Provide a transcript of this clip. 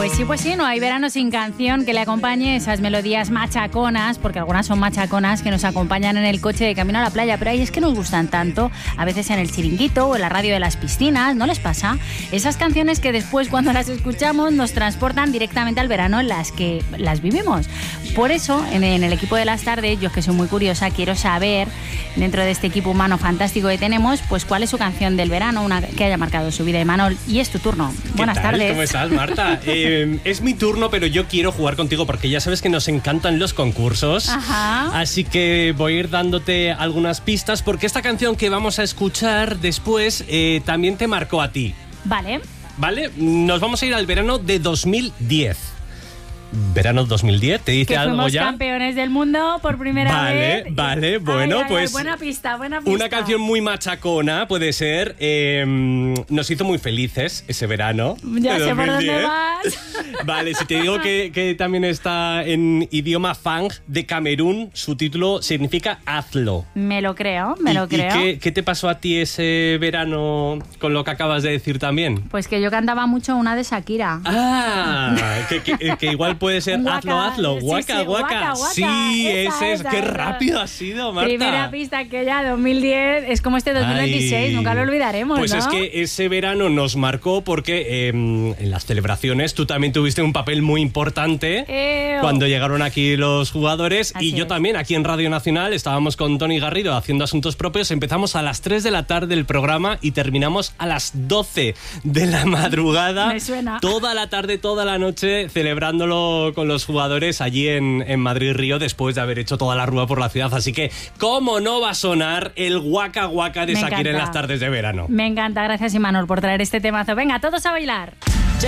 Pues sí, no hay verano sin canción que le acompañe, esas melodías machaconas, porque algunas son machaconas que nos acompañan en el coche de camino a la playa, pero ahí es que nos gustan tanto, a veces en el chiringuito o en la radio de las piscinas, ¿no les pasa? Esas canciones que después cuando las escuchamos nos transportan directamente al verano en las que las vivimos. Por eso, en el equipo de las tardes, yo que soy muy curiosa, quiero saber, dentro de este equipo humano fantástico que tenemos, pues cuál es su canción del verano, una que haya marcado su vida. Imanol, y es tu turno. Buenas tardes. ¿Cómo estás, Marta? Es mi turno, pero yo quiero jugar contigo porque ya sabes que nos encantan los concursos. Ajá. Así que voy a ir dándote algunas pistas porque esta canción que vamos a escuchar después también te marcó a ti. Vale. ¿Vale? Nos vamos a ir al verano de 2010. Verano 2010, ¿te dice que algo fuimos ya? Campeones del mundo por primera vez. Vale, bueno, pues... Buena pista. Una canción muy machacona, puede ser. Nos hizo muy felices ese verano. Ya sé por 2010. dónde vas. Vale, si te digo que también está en idioma fang de Camerún, su título significa hazlo. Me lo creo. ¿Y qué te pasó a ti ese verano con lo que acabas de decir también? Pues que yo cantaba mucho una de Shakira. Que igual puede ser Waka, hazlo, sí, waka. Sí, ese es. Qué rápido ha sido, Marta. Primera pista que ya 2010 es como este 2026, Ay, nunca lo olvidaremos, pues ¿no? es que ese verano nos marcó porque en las celebraciones tú también tuviste un papel muy importante cuando llegaron aquí los jugadores. Así y yo es. también aquí en Radio Nacional estábamos con Tony Garrido haciendo asuntos propios. Empezamos a las 3 de la tarde el programa y terminamos a las 12 de la madrugada. Me suena. Toda la tarde, toda la noche celebrándolo con los jugadores allí en Madrid-Río después de haber hecho toda la rúa por la ciudad. Así que, ¿cómo no va a sonar el Waka Waka de Shakira en las tardes de verano? Me encanta, gracias Imanol por traer este temazo. Venga, todos a bailar.